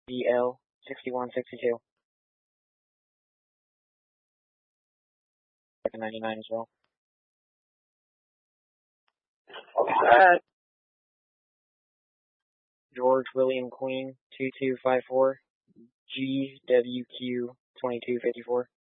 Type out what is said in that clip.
BL 6162. 99 as well. George William Queen 2254. GWQ 2254.